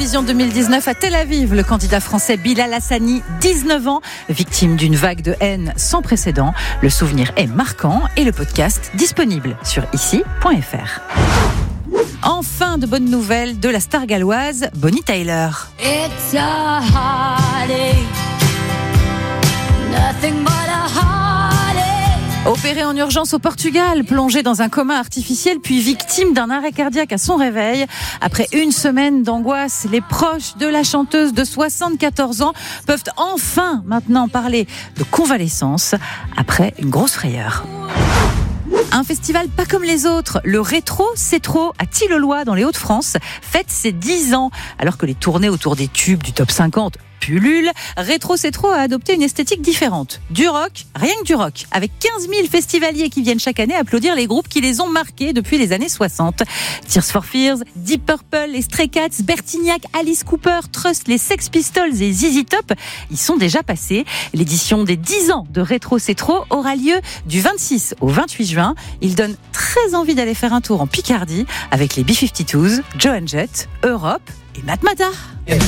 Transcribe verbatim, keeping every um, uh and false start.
Eurovision deux mille dix-neuf à Tel Aviv, le candidat français Bilal Hassani, dix-neuf ans, victime d'une vague de haine sans précédent. Le souvenir est marquant et le podcast disponible sur ici point f r. Enfin, de bonnes nouvelles de la star galloise Bonnie Tyler. It's a heartache, nothing but a heartache. Opérée en urgence au Portugal, plongée dans un coma artificiel, puis victime d'un arrêt cardiaque à son réveil. Après une semaine d'angoisse, les proches de la chanteuse de soixante-quatorze ans peuvent enfin maintenant parler de convalescence après une grosse frayeur. Un festival pas comme les autres, le Rétro C'est Trop à Tille-au-Loy dans les Hauts-de-France fête ses dix ans. Alors que les tournées autour des tubes du top cinquante pullulent, Rétro C'est Trop a adopté une esthétique différente. Du rock, rien que du rock, avec quinze mille festivaliers qui viennent chaque année applaudir les groupes qui les ont marqués depuis les années soixante. Tears for Fears, Deep Purple, les Stray Cats, Bertignac, Alice Cooper, Trust, les Sex Pistols et Z Z Top y sont déjà passés. L'édition des dix ans de Rétro C'est Trop aura lieu du vingt-six au vingt-huit juin. Il donne très envie d'aller faire un tour en Picardie avec les B cinquante-deux, Joan Jett, Europe et Matmata.